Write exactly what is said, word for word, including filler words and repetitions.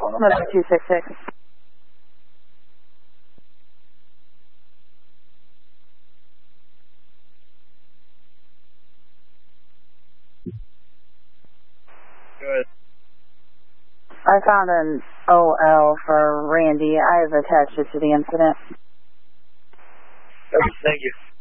Number two six six. Good. I found an O L for Randy. I have attached it to the incident. Okay, thank you.